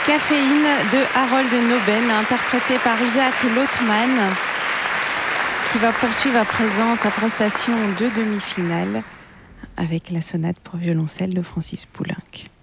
Caféine de Harold Noben, interprété par Isaac Lautman, qui va poursuivre à présent sa prestation de demi-finale avec la sonate pour violoncelle de Francis Poulenc.